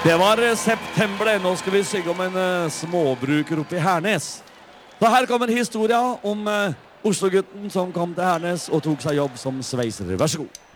Det var september. Nå skal vi synge om en småbruker oppe i Hernes. Så her kommer historia om Oslo-gutten som kom til Hernes og tok seg jobb som sveiser. Vær så god.